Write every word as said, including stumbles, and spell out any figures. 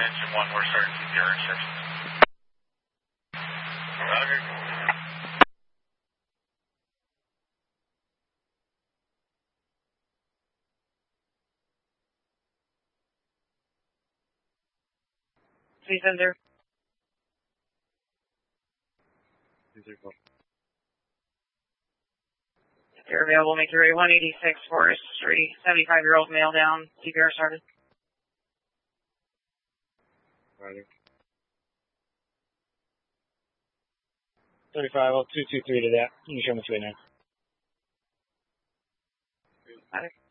engine one, we're starting C P R instructions. Roger. Three center. If you're available, make your way one eighty-six Forest Street, seventy-five-year-old male down, C P R started. Roger. thirty-five, I'll two two three to that. You can show me which way now. Got it.